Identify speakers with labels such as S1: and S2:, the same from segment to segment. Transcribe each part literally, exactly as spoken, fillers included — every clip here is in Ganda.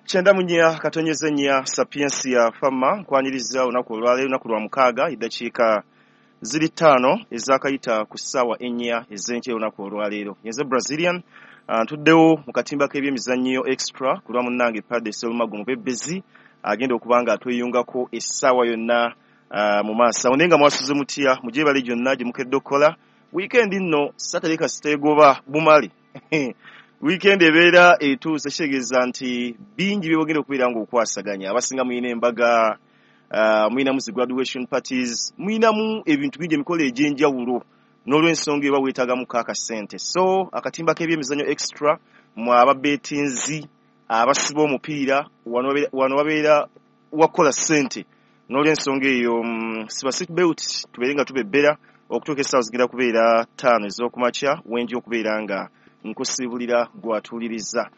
S1: Chenda munya katonyeze nya sapiensi ya fama kwaniriza unaku olwale unaku lwa mukaaga iddakiika ziri ttaano ezakayita ku ssaawa ennya ez'enkya unaku olwaleero. Yenze Brazilian ntuddewo uh, mu katimba k'ebyemizannyo extra ku lwa munnange Padde Selumago Mubebezi agenda okubanga atweyungako essaawa yonna uh, mu maaso. Onenga mwasuze mutya mugyebale gyonna gye mukedde okukola weekend nno Saturday kasiteegoba bumali weekend ebeera etuuse kitegeeza nti bingi byebagenda okubeera ng'okwasaganya abasinga muyina embaga uh, muyinamu zi graduation parties muyinamu ebintu bingi emikolo egy'enjawulo n'olw'ensonga eba weetaagamuko akasente. So akatimba k'ebyemizannyo extra mu ababetinzi abasiba omupiira wano wabeera wakola ssente n'olw'ensonga eyo um, siba seatbelt tubeere nga tubebbera okutuuka essaawa zigenda kubeera ttaano ez'okumakya wengi okubeera nga nkusibulira gwatuliriza.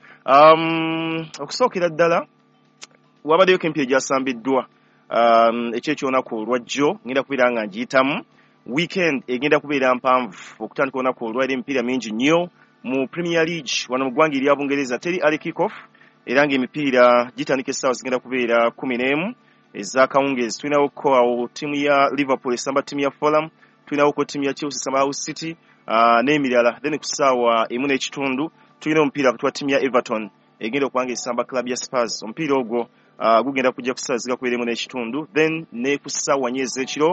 S1: Um, okusookera ddala wabaddeyo kempi egyasambiddwa um, ekyekyonaku olwajjo ngenda kubeera nga ngiyitamu. Weekend egenda kubeera mpanvu okutandika olunaku olwaliro emipiira mingi nnyo mu Premier League wano mu ggwanga erya Bungereza teri early kick-off era ng'emipiira gitandika essaawa zigenda kubeera kumi n'emu ez'akawungeezi. Tulinawo ko awo ttiimu ya Liverpool esamba ttiimu ya Fulham, tulinawo ko ttiimu ya Chelsea esamba Hull City uh, n'emirala. Then ku ssaawa emu n'ekitundu tulina omupiira kutwa ttiimu ya Everton egenda okubanga esamba club ya Spurs. Omupiira ogwo uh, gugenda kujja ku ssaawa ziga kubeera emu n'ekitundu. Then ne ku ssaawa nnya ez'ekiro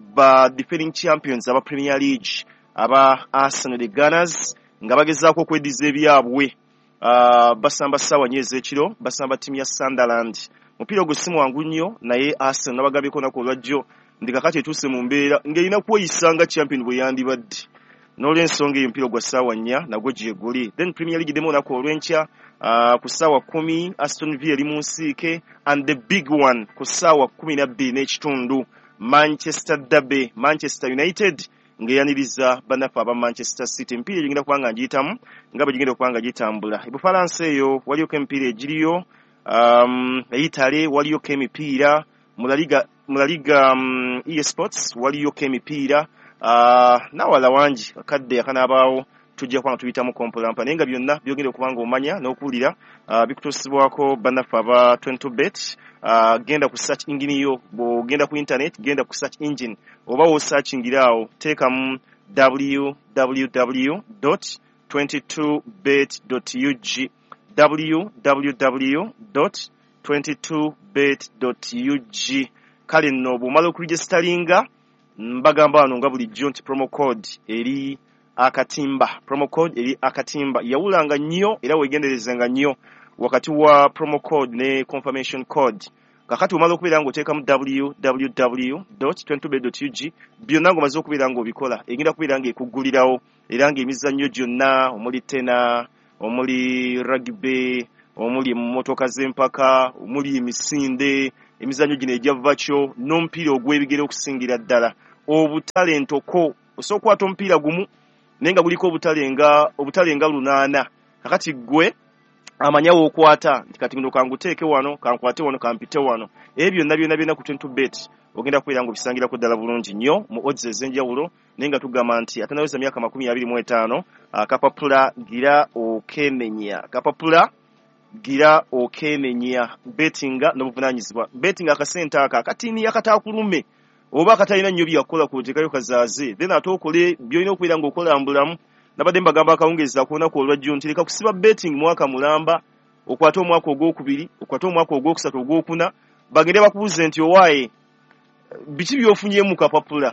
S1: ba defending champions aba Premier League aba Arsenal the Gunners nga bagezaako okweddiza ebyabwe uh, basamba ssaawa nnya ez'ekiro basamba ttiimu ya Sunderland. Mupiira ogwo si mwangu nnyo naye Arsenal nabagabyeko nako olwajjo ndi kakati etuuse mu mbeera ng'erina kweyisa nga champion bwe yandibadde n'olw'ensonga eyo mupiira gwa ssaawa nnya nagwo gye guli. Then Premier League demu olunaku olw'enkya uh, ku ssaawa kumi Aston Villa eri mu nsiike and the big one ku ssaawa kumi na bbiri n'ekitundu Manchester Derby Manchester United ng'eyaniriza bannaffe aba Manchester City. Emipiira egenda kubanga ngiyitamu nga bwe gigenda okubanga gitambula. E Bufalansa eyo waliyoko emipiira egiriyo um, eyitale waliyoko emipiira mu La Liga mu La Liga um, E A Sports waliyoko emipiira uh, nawala wangi akadde akanaabaawo tujja kubanga tuyitamu kompolampa naye nga byonna byogenda okubanga omanya n'okuwulira uh, bikutuusibwako bannaffe aba twenty bet. Uh, genda ku search engine yo bw'ogenda ku internet genda ku search engine oba wosearchingira awo teekamu w w w dot twenty-two bet dot u g w w w dot twenty-two bet dot u g. Kale nno bw'omala okuregistaringa mbagamba wano nga bulijjo nti promo code eri akatimba promo code eri akatimba yawulanga nnyo era weegenderezanga nnyo wakati wa promo code ne confirmation code. Kakati omala okubeera ng'oteekamu w w w dot twenty bet dot u g byonna ng'omaze okubeera ng'obikola egenda kubeera ng'ekuggulirawo era ng'emizannyo gyonna omuli tena omuli rugby omuli emmotoka z'empaka omuli emisinde emizannyo gino egyava kyo n'omupiira ogw'ebigere okusingira ddala obutale ntoko osobola okukwata omupiira gumu naye nga guliko obutale nga obutale nga lunaana. Kakati gwe amanyawo okwata nti kati ndo kanguteeke wano kankwate wano kampite wano ebyo byonna byonna byonna ku twenty bet ogenda kubeera ng'obisangirako ddala bulungi nnyo mu odds ez'enjawulo naye nga tugamba nti atanaweza myaka makumi abiri mu etaano akapapula gira okeenenya akapapula gira okeenenya bettinga n'obuvunaanyizibwa. Bettinga akasente aka akatiini akataakulume oba akatalina nnyo byakola kwotekayo kazaaze then ate okole byolina okubeera ng'okolambulamu. Nabadde mbagamba akawungeezi akunaku olwajjo nti leka kusiba betting mwaka mulamba okwata omwaka ogwokubiri okwata omwaka ogwokusatu ogwokuna bagende bakubuze nti owaaye biki byofunye mu kapapula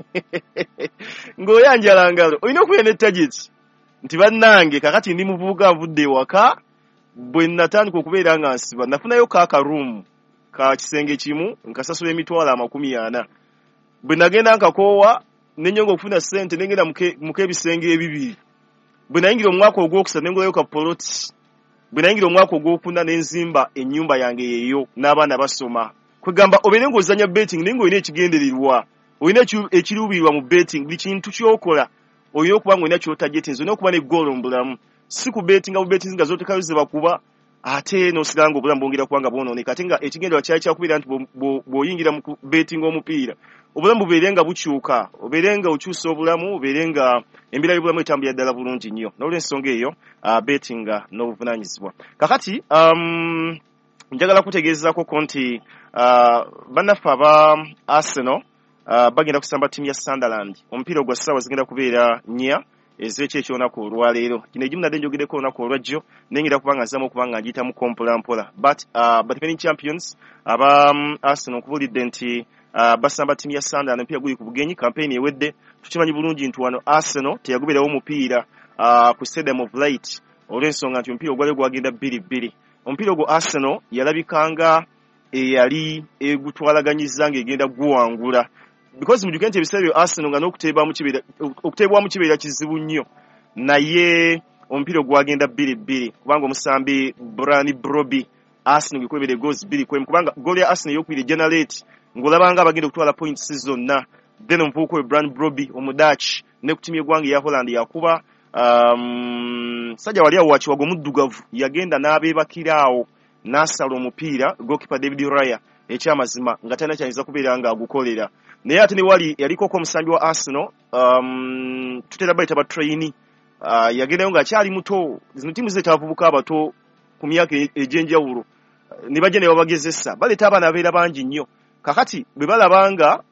S1: ng'oyanjala ngalo olina okubeera ne target nti bannange kakati ndi muvubuka avudde ewaka bwe natandika okubeera nga nsiba nafunayo kaakaruumu ka kisenge kimu nkasasula emitwalo amakumi ana bwe nagenda nkakoowa nenyonga okufuna ssente nengenda muke ebisenge ebibiri. Bwe nayingira omwaka ogwokusatu nengulayo ka poloti bwe nayingira omwaka ogwokuna nenzimba ennyumba yange yeeyo n'abaana basoma. Kwegamba obeere ng'ozanya betting naye ng'olina ekigendererwa olina ekiruubirirwa mu betting buli kintu kyokola olina okuba ng'olina ky'otagetinza olina okuba ne goal mu bulamu si ku betting mu betting nga zootekayo ze bakuba ate n'osigala ng'obulamu bwongera kuba nga bwonooneka ate nga ekigendererwa kyali kyakubeera nti bw'oyingira mu betting omupiira obulamu bubeere nga bukyuka obeere nga okyusa obulamu obeere nga embeera y'obulamu etambulira ddala bulungi nnyo n'olw'ensonga eyo uh, betting n'obuvunaanyizibwa. Kakati um, njagala kutegeezako ko nti uh, bannaffe aba Arsenal uh, bagenda kusamba ttiimu ya Sunderland. Omupiira ogwa ssaawa zigenda kubeera nnya ez'ekyo ekyolunaku olwaleero. Kino egimu nadde njogeddeko olunaku olwajjo nengera kubanga nzaamu okuba nga ngiyitamu mpola mpola, but uh, but defending champions aba um, Arsenal nkubulidde nti uh, basamba ttiimu ya Sunderland. Omupiira guli ku bugenyi, kampeyini ewedde. Tukimanyi bulungi nti wano Arsenal teyagobererawo omupiira uh, ku Stadium of Light olw'ensonga nti omupiira ogwali gwagenda bbiri bbiri. Omupiira ogwo Arsenal yalabikanga eyali egutwalaganyiza ng'egenda guwangula, because mujuke nti ebiseera byo Arsenal nga n'okuteebwamu kibeera okuteebwamu kibeera kizibu nnyo, naye omupiira ogwagenda bbiri bbiri kubanga omusambi Brian Brobby Arsenal gikwebere goals bbiri kwemu, kubanga goal ya Arsenal ey'okubiri generate ng'olabanga abagenda okutwala points zonna. Then omuvubuka we Brian Brobby Omudutch ne ku ttiimu y'eggwanga eya Holland yakuba um, sajja wali awo wakiwago muddugavu yagenda n'abeebakira awo n'asala omupiira goalkeeper David Raya ekyamazima nga talina kyayinza kubeera nga agukolera. Naye ate ne wali yalikoko omusambi wa Arsenal um, tutera bayita ba trainee uh, yagendayo ng'akyali muto. Zino ttiimu zita abavubuka abato ku myaka egy'enjawulo ne bajja ne babagezesa, baleeta abaana abeera bangi nnyo. Kakati bwe balabanga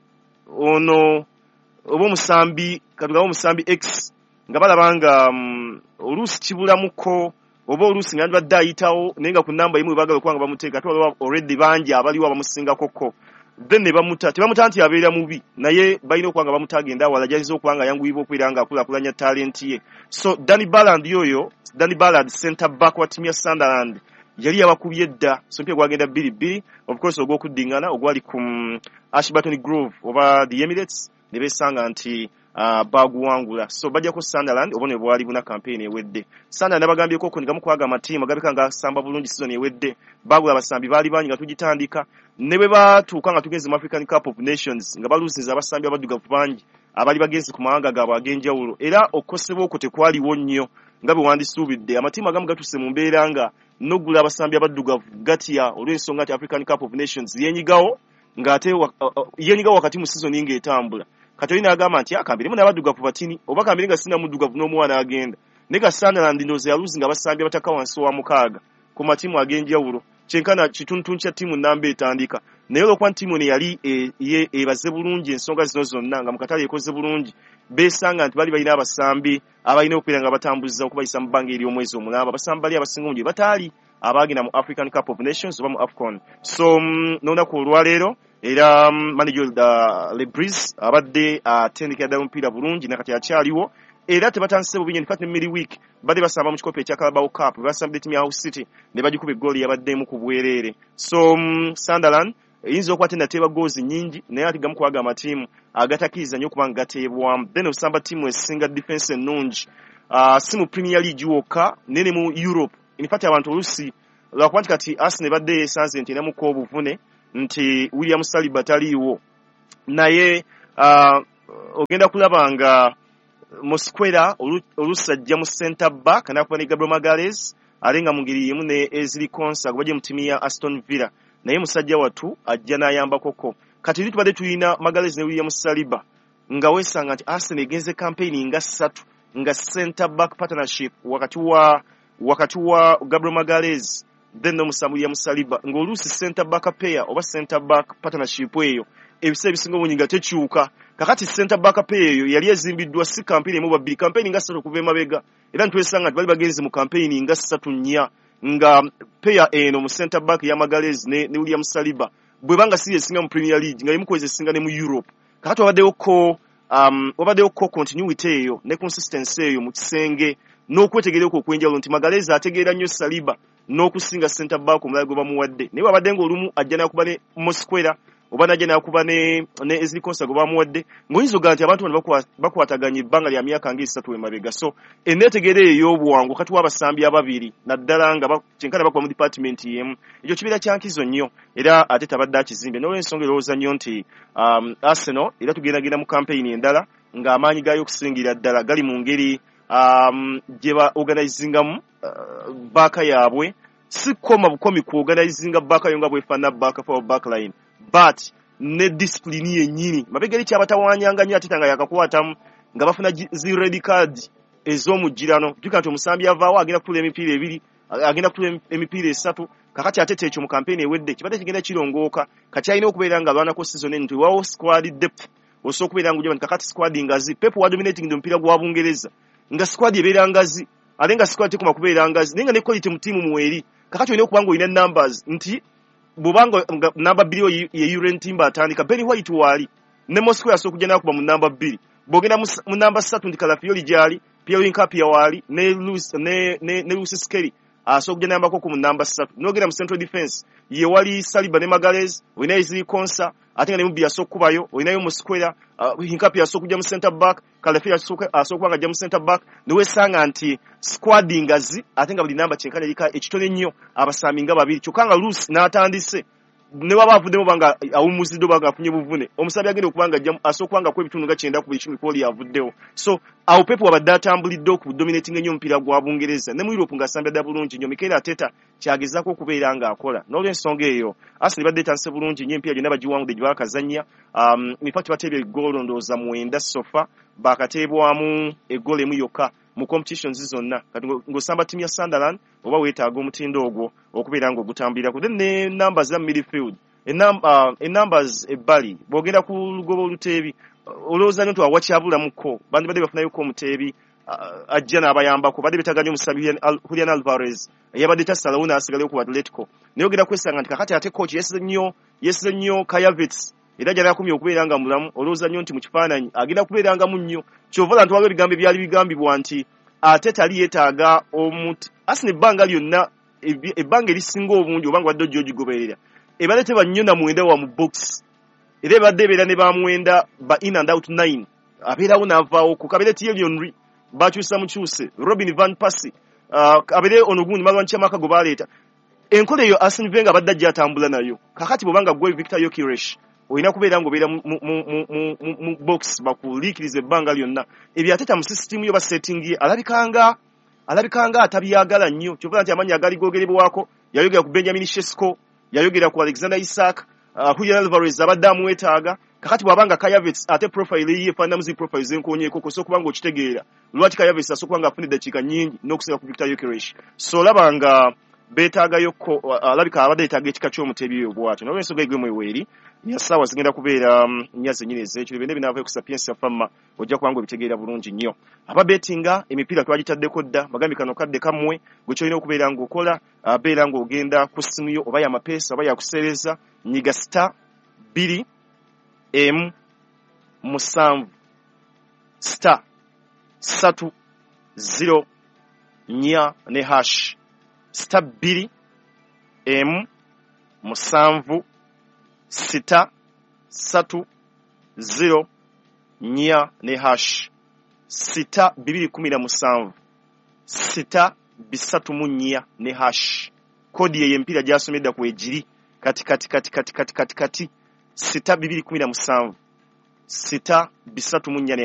S1: ono oba omusambi katugaba omusambi X nga balabanga um, oluusi kibulamuko oba oluusi nga ndibadde ayitawo naye nga ku namba emu baagala okuba nga bamuteeka ate waliwo already bangi abaliwo abamusingakoko, then ne bamuta tebamuta nti abeera mubi, naye balina okuba nga bamuta agenda awala gyayinza okuba nga yanguyiba okubeera nga akulaakulanya talenti ye. So Danny Ballard yoyo Danny Ballard centre back wa ttiimu ya Sunderland yali yabakubye dda, so mpya gwagenda bbiri bbiri. Of course ogw'okuddingana ogwali ku Ashburton Grove oba the Emirates ne beesanga nti uh, baguwangula. So bajja ku Sunderland obone bwali buna campaign ewedde. Sunderland abagambyeko ko ngamu kwaga amatiimu agabika nga samba bulungi season ewedde, bagula abasambi baali bangi nga tugitandika, ne bwe batuuka nga tugenze mu African Cup of Nations nga baluusiza abasambi abaddugavu bangi abali bagenzi ku mawanga gaabwe ag'enjawulo, era okukosebwa okwo tekwaliwo nnyo nga bwe wandisuubidde. Amatiimu agamu gatuse mu mbeera nga n'ogula abasambi abaddugavu gatya olw'ensonga nti African Cup of Nations yenyigawo ng'ate uh, uh, yenyigawo wakati mu season ng'etambula. Kati olina agamba nti akambiremu n'abaddugavu batini oba kambiri nga sina muddugavu n'omuwana agenda. Ne ga Sunderland ndowooza yaluuzi nga basambi abataka wansi wa mukaaga ku matiimu ag'enjawulo, kyenkana kitunutunu kya ttiimu nnamba etandika. Naye olw'okuba ntiimu eno yali e, ye ebaze bulungi ensonga zino zonna nga mu katale ekoze bulungi, beesanga nti bali balina abasambi abalina okubeera nga batambuza okubayisa mu bbanga ery'omwezi omulamba. Abasambi bali abasinga obungi bataali abaagenda mu African Cup of Nations oba mu AFCON. So um, n'olunaku olwaleero era um, manager uh, Le Bris abadde atendekera ddala omupiira bulungi nakati akyaliwo, era tebatandise bubi nnyo. In fact ne week badde basamba mu kikopo ekya Carabao Cup basambye ttiimu ya House City ne bagikuba eggooli yabaddemu ku bwereere. So um, Sunderland eyinza okuba tenateeba goals nnyingi naye ati gamu kwaga amatiimu agatakiriza nnyo okuba nga gateebwamu. Then osamba ttiimu esinga defense ennungi uh, si mu Premier League wokka naye ne mu Europe. In fact abantu oluusi lwakuba nti kati Arsenal badde yeesanze nti enamuko obuvune nti William Saliba taliiwo, naye uh, ogenda kulaba nga Mosquera oluusi ajja mu centre back nakuba ne Gabriel Magalhaes ate nga mu ngeri yemu ne Ezri Konsa bajje mu ttiimu ya Aston Villa, naye musajja watu ajja n'ayambakoko. Kati eri tubadde tulina Magalhaes ne William Saliba nga weesanga nti Arsenal egenze campaign nga ssatu nga centre back partnership wakati wa wakati wa Gabriel Magalhaes then n'omusambi William Saliba, ng'oluusi centre back pair oba centre back partnership eyo ebiseera ebisinga obungi nga tekyuka. Kakati centre back pair eyo yali ezimbiddwa si campaign emu babiri, campaign nga ssatu okuva emabega, era ntwesanga nti bali bagenzi mu campaign nga ssatu nnya nga pair eno mu centre back ya Magalhaes ne, ne William Saliba bwe banga si esinga mu Premier League nga yemukwezi esinga ne mu Europe. Kakati wabaddewo ko um, wabaddewo ko continuity eyo ne consistency eyo mu kisenge n'okwetegerera okwo okwenjawulo nti Magalhaes ategeera nnyo Saliba n'okusinga centre back omulala gwe bamuwadde, naye wabadde ng'olumu ajja n'akuba ne Mosquera oba najja n'akuba ne, ne Ezri Konsa gwe bamuwadde, ng'oyinza ogaa nti abantu bano bakwataganya ebbanga lya myaka ng'esatu emabega. So enneetegeera ey'obwangu kati w'abasambi ababiri naddala nga kyenkana bakuba mu department yemu, ekyo kibeera kya nkizo nnyo era ate tabadde akizimbye. N'olw'ensonga erowooza nnyo nti um, Arsenal era tugendagenda mu campaign endala ng'amaanyi gaayo okusingira ddala gali mu ngeri um, gye ba organizingamu uh, baaka yaabwe, si koma bukomi ku organizinga baaka yo nga bwefaanana baaka for backline, but ne discipline yennyini mabega eri kyabatawaanyanga nnyo ate nga yakakwatamu nga bafuna zi red card ez'omujjirano. Jjuka nti omusambi avaawo agenda kutula emipiira ebiri agenda kutula emipiira esatu kakati atete ekyo mu campaign ewedde kibadde kigenda kirongooka kati alina okubeera nga alwanako season eno tiwawo squad depth osobola okubeera nga kakati squad ngazi Pep wa dominating the omupiira gwa Bungereza nga squad ebeera ngazi ate nga squad tekoma kubeera ngazi naye nga ne quality mu tiimu mweri kakati olina okuba nga olina numbers nti bw'obanga namba bbiri ye Uren Timber atandika Ben White waali ne Moscow yasobola okujja n'akuba mu namba bbiri bw'ogenda mu namba ssatu nti Calafiori gyali Pierre Nkapia waali ne Luis ne ne, ne Luis Skelly asobola okujja n'ambako ku mu namba ssatu n'ogenda mu central defense ye wali Saliba ne Magalhaes olinayo Ezri Konsa ate nga ne Mubbi asobola okubayo olinayo Mosquera uh, Nkapia asobola okujja mu center back Calafiori asobola okuba nga ajja mu center back ne weesanga nti squad ngazi ate nga buli namba kyenkana erika ekitone nnyo abasambi nga babiri kyokka nga Luis n'atandise ne waba avuddemu banga awumuzidde banga afunye buvune omusabi agenda okubanga asokubanga ku ebitundu nga kyenda ku buli kumi kwoli avuddewo so awo Pep wabadde atambulidde ku dominating ennyo omupiira gwa Bungereza ne mu Europe ng'asambya dda bulungi nnyo Mikel Arteta kyagezaako okubeera ng'akola n'olw'ensonga eyo Arsenal badde etandise bulungi nnyo empiira gyonna bagiwangudde gye baakazannya um, in fact bateebye eggoolo ndowooza mwenda sofa baakateebwamu eggoolo emu yokka mu competitions zonna kati ng'osamba ttiimu ya Sunderland oba weetaaga omutindo ogwo okubeera ng'ogutambulirako then ne numbers za midfield enumbers ebbali bw'ogenda ku lugoba oluteebi olowooza nti wakyabulamuko bandi badde bafunayoko omuteebi ajja n'abayambako badde beetaaga nnyo omusabi Julian Alvarez yabadde tasalawo n'asigalayo ku Atletico naye ogenda kwesanga nti kakati ate coach yesize nnyo yesize nnyo Kai Havertz era gyali akumye okubeera nga mulamu olowooza nnyo nti mu kifaananyi agenda kubeera nga munnyo kyova nti waliwo ebigambo ebyali bigambibwa nti ate tali yeetaaga omuti Arsenal ebbanga lyonna ebbanga erisinga obungi obanga wadde ojja ogigoberera ebadde teba nnyo na mwenda wa mu box era ebadde ebeera ne bamwenda ba in and out nine abeerawo n'avaawo ku kabere Thierry Henry bakyusa mukyuse Robin van Persie uh, abere onogundi malwan chamaka go baleeta enkola eyo Arsene Wenger badde ajja atambula nayo kakati bobanga gwe Victor Gyökeres oyina kubeera ng'obeera mu box bakuliikiriza ebbanga lyonna ebyo Arteta mu system yo basetting ye alabikanga alabikanga atabyagala nnyo kyova nti amanyi agali googerebwako yayogera ku Benjamin Sesko yayogera ku Alexander Isak uh, Julian Alvarez abadde amwetaaga kakati bwabanga Kai Havertz ate profile ye fanda muzi profile zenkonyeeko koso kubanga okitegeera lwaki Kai Havertz asokubanga afune dakiika nnyingi n'okusera ku Victor Gyökeres so labanga beetaagayo alabika abadde yeetaaga ekika ky'omuteebi oyo bw'atyo n'olw'ensonga egwemu eweeri nyassaawa zigenda kubeera nnya zennyini ez'ekiro byonna binaavayo ku Sapiens Famma ojja kubanga obitegeera bulungi nnyo ababeetinga emipiira twagitaddeko dda bagambye kano kadde kammwe gwe kyolina okubeera ng'okola beera ng'ogenda ku ssimu yo oba yamapeesa oba yakuseereza nyiga star bbiri emu musanvu star ssatu zero nnya ne hash star bbiri emu musanvu sita ssatu zero nnya ne hash sita bibiri kumi na musanvu sita bisatu mu nnya ne hash kodi ye empira gyasomedda ku ejiri kati kati kati kati kati kati kati sita bibiri kumi na musanvu sita bisatu mu nnya